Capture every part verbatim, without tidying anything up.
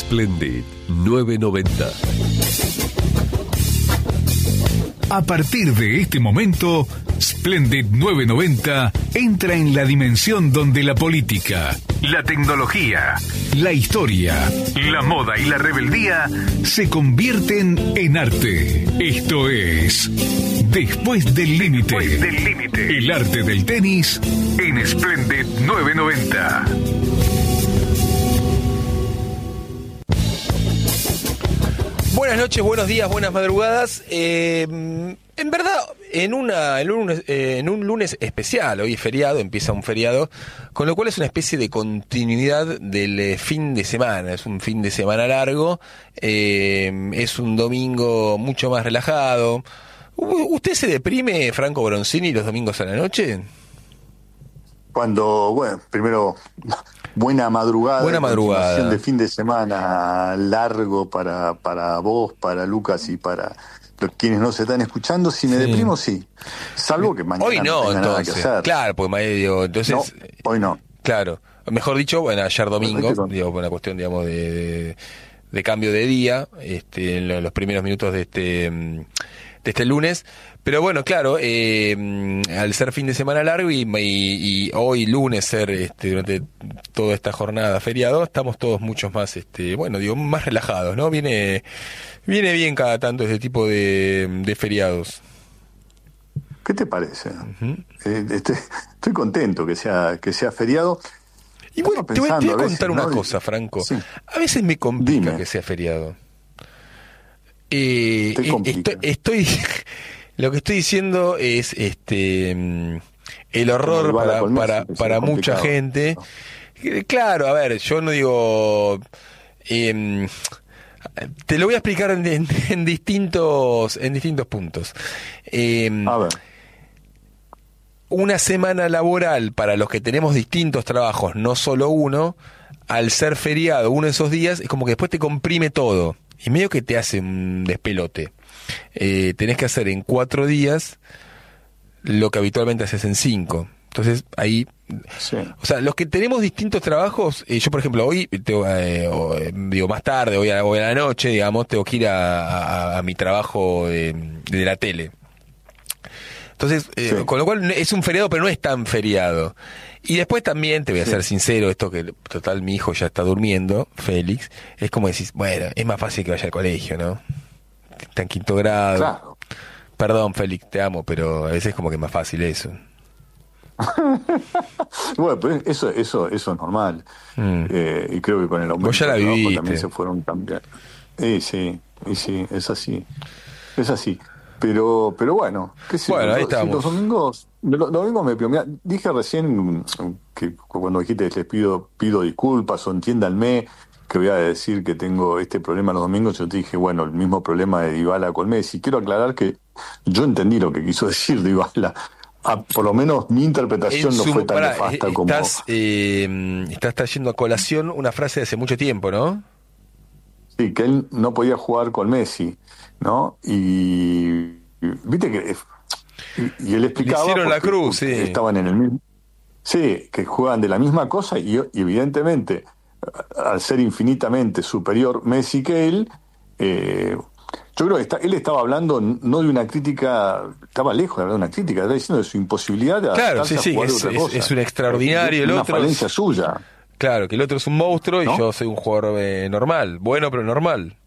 Splendid novecientos noventa. A partir de este momento, Splendid novecientos noventa entra en la dimensión donde la política, la tecnología, la historia, la moda y la rebeldía se convierten en arte. Esto es Después del Límite. Después del Límite. El arte del tenis en Splendid novecientos noventa. Buenas noches, buenos días, buenas madrugadas. Eh, en verdad, en, una, en, un, eh, en un lunes especial, hoy es feriado, empieza un feriado, con lo cual es una especie de continuidad del eh, fin de semana. Es un fin de semana largo, eh, es un domingo mucho más relajado. ¿Usted se deprime, Franco Bronzini, los domingos a la noche? Cuando, bueno, primero, buena madrugada. Buena madrugada. De fin de semana largo para, para vos, para Lucas y para los quienes no se están escuchando. Si me sí. deprimo, sí. Salvo que mañana hoy no, no tenga entonces, nada que hacer. Claro, porque medio, entonces... No, hoy no. Claro. Mejor dicho, bueno, ayer domingo, digo, por una cuestión, digamos, de, de, de cambio de día, este, en los primeros minutos de este, de este lunes. Pero bueno, claro, eh, al ser fin de semana largo y, y, y hoy lunes ser este, durante toda esta jornada feriado, estamos todos muchos más, este, bueno, digo, más relajados, ¿no? Viene, viene bien cada tanto este tipo de, de feriados. ¿Qué te parece? Uh-huh. Eh, este, estoy contento que sea, que sea feriado. Y bueno, te voy, te voy a contar una ¿no? cosa, Franco. Sí. A veces me complica Dime. que sea feriado. Eh, te complica. Estoy... estoy Lo que estoy diciendo es este el horror para, para, para mucha gente. ¿No? Claro, a ver, yo no digo... Eh, te lo voy a explicar en, en, en distintos en distintos puntos. Eh, a ver. Una semana laboral para los que tenemos distintos trabajos, no solo uno, al ser feriado uno de esos días, es como que después te comprime todo. Y medio que te hace un despelote. Eh, tenés que hacer en cuatro días lo que habitualmente haces en cinco. Entonces ahí, sí. O sea, los que tenemos distintos trabajos, eh, yo por ejemplo hoy, tengo, eh, o, eh, digo más tarde, hoy a, hoy a la noche, digamos, tengo que ir a, a, a mi trabajo de, de la tele. Entonces, eh, sí. con lo cual es un feriado, pero no es tan feriado. Y después también, te voy a sí. ser sincero, esto que total mi hijo ya está durmiendo, Félix, es como decís, bueno, es más fácil que vaya al colegio, ¿no? Está en quinto grado. Claro. Perdón, Félix, te amo, pero a veces es como que es más fácil eso. Bueno, pues eso, eso, eso es normal. Mm. Eh, y creo que con el aumento Vos ya la del trabajo viviste. También se fueron cambiando. Eh, sí, y sí, es así. Es así. Pero, pero bueno, qué sé bueno, yo, ahí estamos. Los domingos, los domingos me pido, mira, dije recién que cuando dijiste les pido, pido disculpas o entiéndanme que voy a decir que tengo este problema los domingos, yo te dije, bueno, el mismo problema de Dybala con Messi. Quiero aclarar que yo entendí lo que quiso decir Dybala. A, por lo menos mi interpretación en no su, fue tan para, nefasta estás, como... Eh, estás trayendo a colación una frase de hace mucho tiempo, ¿no? Sí, que él no podía jugar con Messi, ¿no? Y, y viste que... Y, y él explicaba... Le hicieron la cruz, sí. Estaban en el mismo... Sí, que juegan de la misma cosa y, y evidentemente, al ser infinitamente superior Messi que él... Eh, yo creo que está, él estaba hablando no de una crítica, estaba lejos de hablar de una crítica, estaba diciendo de su imposibilidad de claro, sí, a sí, jugar es, otra es, cosa. Es un extraordinario, el una otro falencia es, suya. Claro, que el otro es un monstruo y ¿no? yo soy un jugador eh, normal, bueno pero normal.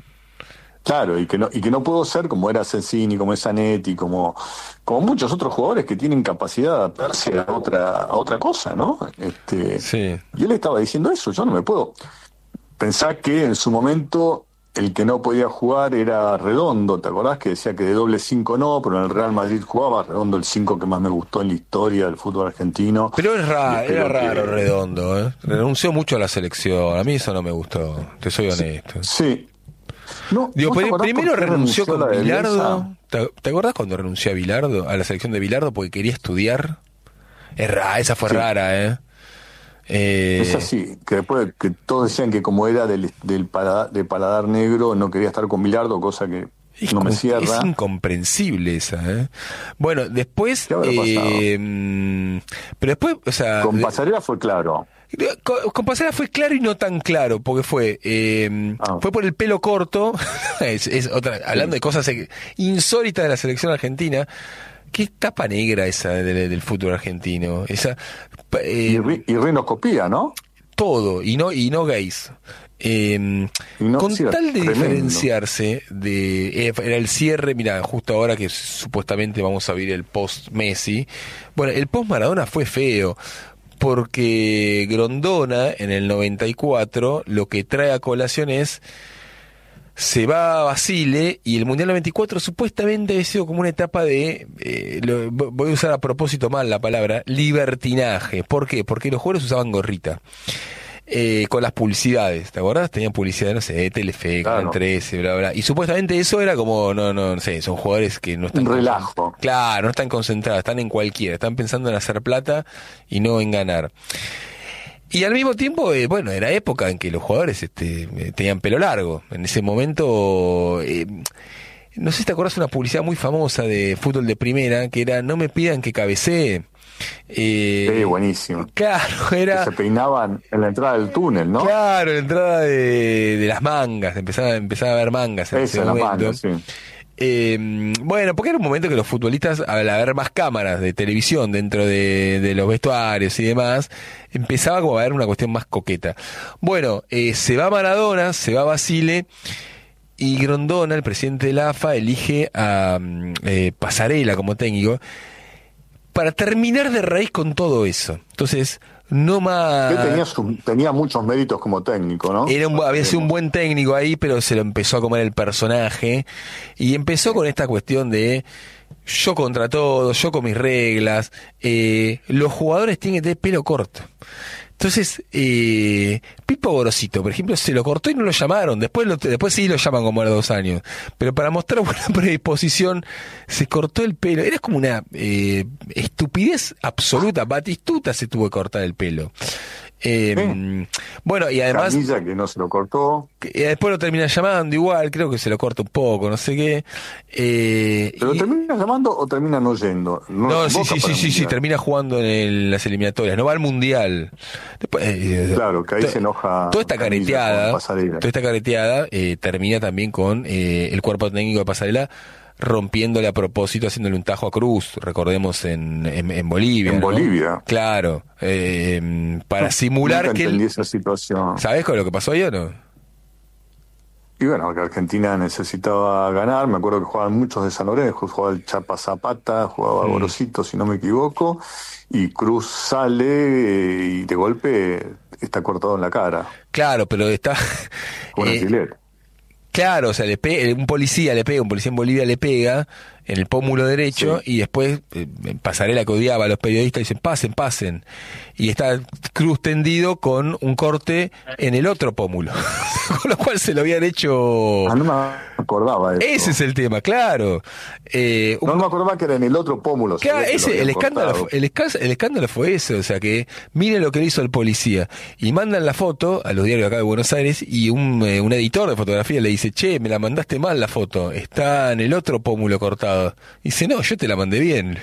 Claro, y que no y que no puedo ser como era Sensini, como es Zanetti, como como muchos otros jugadores que tienen capacidad de adaptarse a otra a otra cosa, ¿no? Este, sí. Y él estaba diciendo eso, yo no me puedo pensar que en su momento el que no podía jugar era Redondo, ¿te acordás? Que decía que de doble cinco no, pero en el Real Madrid jugaba Redondo, el cinco que más me gustó en la historia del fútbol argentino. Pero es raro, era raro que... Redondo, ¿eh? Renunció mucho a la selección, a mí eso no me gustó, te soy honesto. Sí. No, Digo, pr- primero renunció con Bilardo. ¿Te, ¿Te acordás cuando renunció a Bilardo, a la selección de Bilardo porque quería estudiar? Es rara, esa fue sí. rara, ¿eh? Eh, es así, que después que todos decían que como era del, del paladar, de paladar negro no quería estar con Bilardo, cosa que es no me cierra. Es incomprensible esa, ¿eh? Bueno, después... ¿Qué habrá eh, pero después, o sea... Con Pasarela fue claro. Con, con Pasarela fue claro y no tan claro, porque fue eh, ah. fue por el pelo corto, es, es otra, hablando sí. de cosas insólitas de la selección argentina. Qué tapa negra esa de, del fútbol argentino. Esa, eh, y, y rinoscopía, ¿no? Todo, y no, y no gays. Eh, no, con sí, tal de tremendo. diferenciarse de eh, era el cierre, mira, justo ahora que supuestamente vamos a ver el post Messi, bueno, el post Maradona fue feo porque Grondona en el noventa y cuatro lo que trae a colación es se va a Basile y el Mundial noventa y cuatro supuestamente ha sido como una etapa de, eh, lo, voy a usar a propósito mal la palabra, libertinaje. ¿Por qué? Porque los jugadores usaban gorrita. Eh, con las publicidades, ¿te acordás? Tenían publicidad, no sé, de Telefe, claro. Canal trece, bla, bla. Y supuestamente eso era como, no, no, no sé, son jugadores que no están... Un relajo. Claro, no están concentrados, están en cualquiera, están pensando en hacer plata y no en ganar. Y al mismo tiempo, eh, bueno, era época en que los jugadores este, tenían pelo largo. En ese momento... Eh, no sé si te acordás de una publicidad muy famosa de fútbol de primera, que era, no me pidan que cabecee. Eh, sí, buenísimo. Claro, era... Que se peinaban en la entrada del túnel, ¿no? Claro, en la entrada de, de las mangas, empezaba, empezaba a haber mangas en Esa, ese momento. Mangas, sí. Eh, bueno, porque era un momento que los futbolistas, al haber más cámaras de televisión dentro de, de los vestuarios y demás, empezaba como a haber una cuestión más coqueta. Bueno, eh, se va Maradona, se va Basile, y Grondona, el presidente de la A F A, elige a eh, Pasarela como técnico, para terminar de raíz con todo eso. Entonces, no más... Él tenía, su, tenía muchos méritos como técnico, ¿no? Era un, había sido un buen técnico ahí, pero se lo empezó a comer el personaje. Y empezó con esta cuestión de yo contra todo, yo con mis reglas. Eh, los jugadores tienen que tener pelo corto. Entonces, eh, Pipo Gorosito, por ejemplo, se lo cortó y no lo llamaron. Después lo, después sí lo llaman como a los dos años. Pero para mostrar buena predisposición, se cortó el pelo. Era como una eh, estupidez absoluta. Batistuta se tuvo que cortar el pelo. Eh, sí. Bueno, y además... Canilla que no se lo cortó. Que, y después lo termina llamando igual, creo que se lo corta un poco, no sé qué. Eh, ¿Pero y... termina llamando o termina no yendo? No, no sí, sí, sí, sí, sí, termina jugando en el, las eliminatorias, no va al Mundial. Después, eh, claro, que ahí to, se enoja. Toda esta careteada, toda esta careteada eh, termina también con eh, el cuerpo técnico de Pasarela rompiéndole a propósito, haciéndole un tajo a Cruz, recordemos en, en, en Bolivia. En ¿no? Bolivia. Claro, eh, para no, simular nunca que... entendí él... esa situación. ¿Sabés con lo que pasó ahí o no? Y bueno, que Argentina necesitaba ganar, me acuerdo que jugaban muchos de San Lorenzo, jugaba el Chapa Zapata, jugaba mm. Gorosito, si no me equivoco, y Cruz sale eh, y de golpe está cortado en la cara. Claro, pero está... Con el eh, Claro, o sea, le pe- un policía le pega, un policía en Bolivia le pega en el pómulo derecho sí. y después eh, Pasarela que odiaba a los periodistas dicen pasen, pasen. Y está Cruz tendido con un corte en el otro pómulo, con lo cual se lo habían hecho... Ah, no me acordaba de eso. Ese es el tema, claro. Eh, no, un... no me acordaba que era en el otro pómulo. Claro, ese, el, escándalo, el, escándalo, el escándalo fue eso, o sea que miren lo que le hizo el policía. Y mandan la foto a los diarios acá de Buenos Aires y un, eh, un editor de fotografía le dice, che, me la mandaste mal la foto, está en el otro pómulo cortado. Y dice, no, yo te la mandé bien.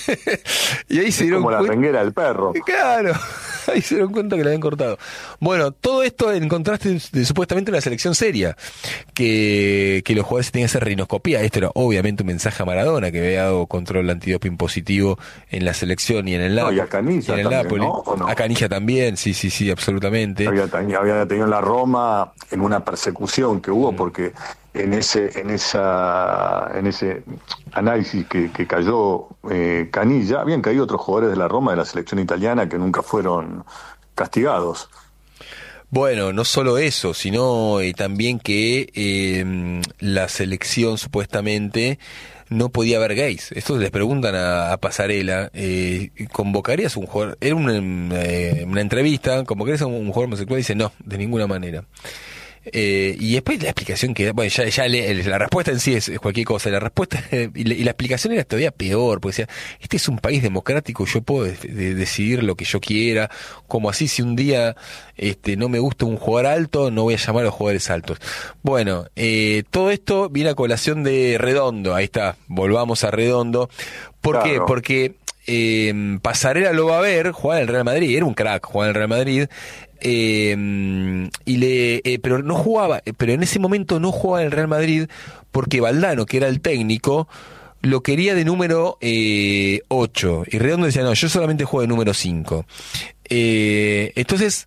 Y ahí se dieron como la cuenta... renguera del perro. Claro, ahí se dieron cuenta que la habían cortado. Bueno, todo esto en contraste de, de supuestamente una selección seria, que, que los jugadores tenían que hacer rinoscopía. Esto era obviamente un mensaje a Maradona, que había dado control antidoping positivo en la selección y en el Napoli. No, y a Canilla en el también, Napoli. ¿no? No? A Canilla también, sí, sí, sí, absolutamente. Había, había tenido en la Roma en una persecución que hubo, mm. porque en ese en esa en ese análisis que, que cayó eh, Canilla, habían caído otros jugadores de la Roma, de la selección italiana, que nunca fueron castigados. Bueno, no solo eso, sino eh, también que eh, la selección supuestamente no podía haber gays. Esto les preguntan a, a Pasarela, eh, ¿convocarías un jugador? Era una, eh, una entrevista, ¿convocarías a un, un jugador homosexual? Y dice, no, de ninguna manera. Eh, y después la explicación que da, bueno, ya, ya le, la respuesta en sí es, es cualquier cosa, la respuesta y la, y la explicación era todavía peor, porque decía, este es un país democrático, yo puedo de, de decidir lo que yo quiera, como así si un día este no me gusta un jugador alto, no voy a llamar a los jugadores altos. Bueno, eh, todo esto viene a colación de Redondo, ahí está, volvamos a Redondo. ¿Por claro. qué? Porque eh, Pasarela lo va a ver jugar en el Real Madrid, era un crack jugar en el Real Madrid, eh, y le eh, pero no jugaba, pero en ese momento no jugaba en el Real Madrid porque Valdano, que era el técnico, lo quería de número eh, ocho, y Redondo decía, no, yo solamente juego de número cinco. Eh, entonces,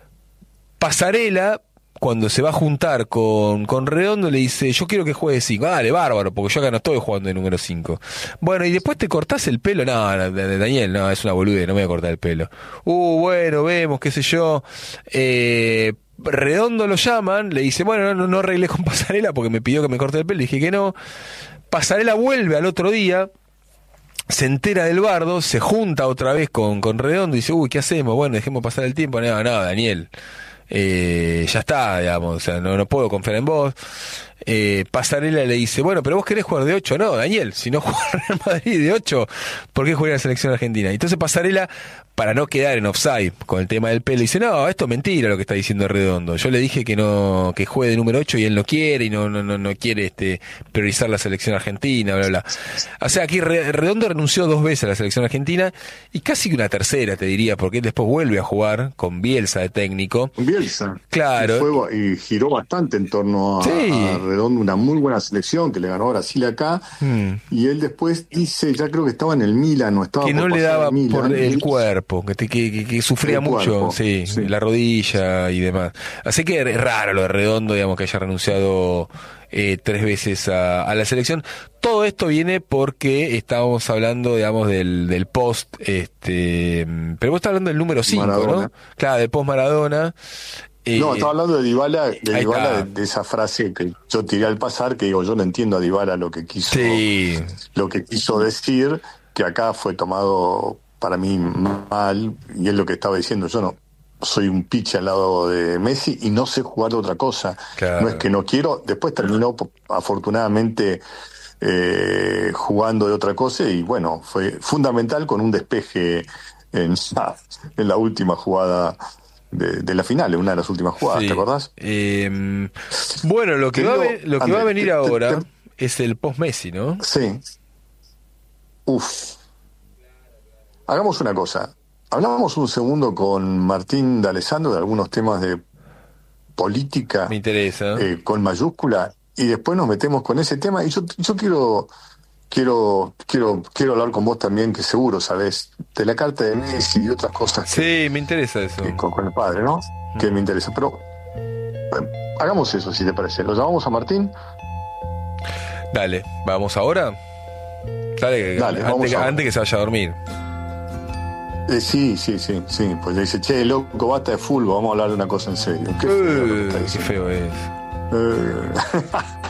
Pasarela, cuando se va a juntar con, con Redondo, le dice, yo quiero que juegue cinco. Dale, bárbaro, porque yo acá no estoy jugando de número cinco. Bueno, y después te cortás el pelo. No, no, Daniel, no, es una boludez, no me voy a cortar el pelo. Uh, bueno, vemos, qué sé yo. Eh... Redondo lo llaman, le dice, bueno, no, no arreglé con Pasarela porque me pidió que me corte el pelo, le dije que no. Pasarela vuelve al otro día, se entera del bardo, se junta otra vez con, con Redondo y dice, uy, ¿qué hacemos? Bueno, dejemos pasar el tiempo. No, no, Daniel, eh, ya está, digamos, o sea, no, no puedo confiar en vos. Eh, Pasarela le dice, bueno, pero vos querés jugar de ocho. No, Daniel, si no juega en Real Madrid de ocho, ¿por qué juega en la selección argentina? Entonces Pasarela, para no quedar en offside con el tema del pelo, dice, no, esto es mentira lo que está diciendo Redondo. Yo le dije que no, que juegue de número ocho y él no quiere, y no, no, no, no quiere este priorizar la selección argentina, bla, bla. O sea, aquí Redondo renunció dos veces a la selección argentina, y casi que una tercera, te diría, porque él después vuelve a jugar con Bielsa de técnico. Bielsa. Claro. Y, fue, y giró bastante en torno a, sí. a Redondo, una muy buena selección que le ganó a Brasil acá, hmm. y él después dice, ya creo que estaba en el Milan, o estaba que por no le daba Milan, por el cuerpo. Que, te, que, que, que sufría mucho, sí, sí, la rodilla y demás. Así que es raro lo de Redondo, digamos, que haya renunciado eh, tres veces a, a la selección. Todo esto viene porque estábamos hablando, digamos, del, del post, este, pero vos estás hablando del número cinco, ¿no? Claro, del post Maradona. Eh, no, estaba hablando de Dybala, de, Dybala de, de de esa frase que yo tiré al pasar, que digo, yo no entiendo a Dybala lo que quiso, sí. lo que quiso decir, que acá fue tomado para mí mal, y es lo que estaba diciendo, yo no soy un piche al lado de Messi y no sé jugar de otra cosa, claro. No es que no quiero, después terminó afortunadamente eh, jugando de otra cosa, y bueno, fue fundamental con un despeje en, en la última jugada de, de la final, en una de las últimas jugadas, sí. ¿Te acordás? Eh, bueno, lo que, va, digo, a, lo que André, va a venir te, ahora te, te, es el post-Messi, ¿no? Sí. Uf. Hagamos una cosa. Hablamos un segundo con Martín D'Alessandro de algunos temas de política. Me interesa. Eh, con mayúscula, y después nos metemos con ese tema. Y yo, yo quiero, quiero, quiero, quiero hablar con vos también, que seguro sabés de la carta de Messi y otras cosas. Sí, que, me interesa eso. Que, con, con el padre, ¿no? Mm. Que me interesa. Pero bueno, hagamos eso, si te parece. ¿Lo llamamos a Martín? Dale, ¿vamos ahora? Dale, Dale antes, antes que se vaya a dormir. Eh, sí, sí, sí, sí. Pues le dice, che, loco, basta de fútbol, vamos a hablar de una cosa en serio. Qué feo, uh, qué feo es. Uh.